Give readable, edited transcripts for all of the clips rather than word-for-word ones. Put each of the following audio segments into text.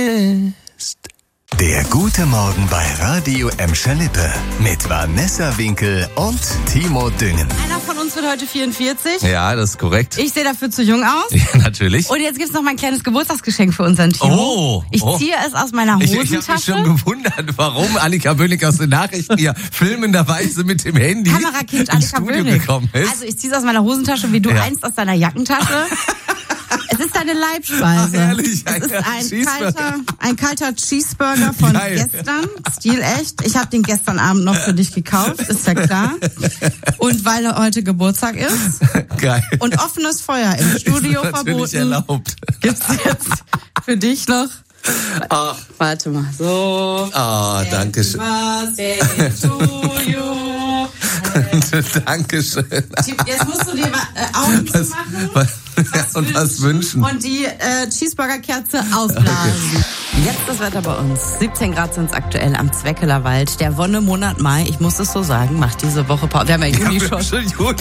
Der gute Morgen bei Radio Emscher-Lippe mit Vanessa Winkel und Timo Düngen. Einer von uns wird heute 44. Ja, das ist korrekt. Ich sehe dafür zu jung aus. Ja, natürlich. Und jetzt gibt's noch mein kleines Geburtstagsgeschenk für unseren Timo. Ich ziehe es aus meiner Hosentasche. Ich habe mich schon gewundert, warum Annika Böhnig aus den Nachrichten hier filmenderweise mit dem Handy Kamerakind ins Annika Studio Böhnig gekommen ist. Also ich ziehe es aus meiner Hosentasche, wie du einst aus deiner Jackentasche. Es ist deine Leibspeise. Ach, ehrlich, es ist ein kalter Cheeseburger von gestern. Stilecht. Ich habe den gestern Abend noch für dich gekauft, ist ja klar. Und weil heute Geburtstag ist. Geil. Und offenes Feuer im Studio ist natürlich verboten. Erlaubt. Gibt's jetzt für dich noch. Ach. Warte mal. So. Oh, danke schön. Dankeschön. Jetzt musst du dir Augen zumachen. Was wünschen. Und die Cheeseburger-Kerze ausblasen. Jetzt das Wetter bei uns. 17 Grad sind es aktuell am Zweckeler Wald. Der Wonnemonat Mai, ich muss es so sagen, macht diese Woche Pause. Wir haben ja Juni schon. Juni.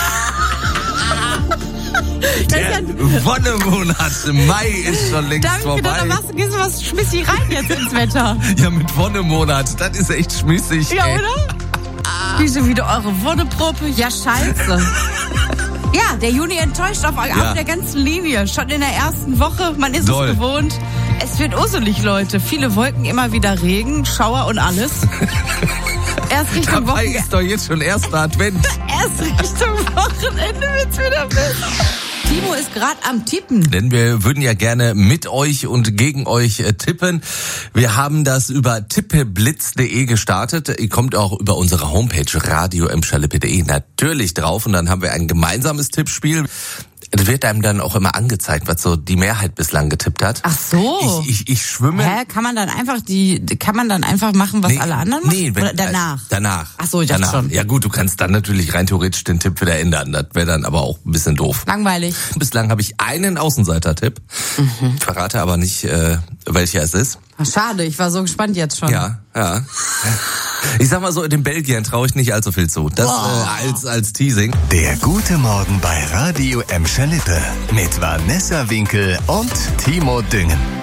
Der Wonnemonat Mai ist schon längst vorbei. Da gehst du was schmissig rein jetzt ins Wetter. Ja, mit Wonnemonat, das ist echt schmissig. Ja, oder? Wie schon wieder eure Wonneproppe? Ja, scheiße. Ja, der Juni enttäuscht auf der ganzen Linie. Schon in der ersten Woche, man ist es gewohnt. Es wird usselig, Leute. Viele Wolken, immer wieder Regen, Schauer und alles. Erst Richtung Dabei Wochenende. ist doch jetzt schon erster Advent. Erst Richtung Wochenende wird's wieder besser. Timo ist gerade am Tippen. Denn wir würden ja gerne mit euch und gegen euch tippen. Wir haben das über tippeblitz.de gestartet. Ihr kommt auch über unsere Homepage radioemscherlippe.de natürlich drauf. Und dann haben wir ein gemeinsames Tippspiel. Es wird einem dann auch immer angezeigt, was so die Mehrheit bislang getippt hat. Ach so. Ich schwimme. Hä? Kann man dann einfach machen, was alle anderen machen? Nee, oder danach? Danach. Ach so, ich dachte schon. Ja gut, du kannst dann natürlich rein theoretisch den Tipp wieder ändern. Das wäre dann aber auch ein bisschen doof. Langweilig. Bislang habe ich einen Außenseiter-Tipp. Ich verrate aber nicht, welcher es ist. Ach, schade, ich war so gespannt jetzt schon. Ja. Ich sag mal so, den Belgiern traue ich nicht allzu viel zu. Das als Teasing. Der gute Morgen bei Radio Emscher-Lippe mit Vanessa Winkel und Timo Düngen.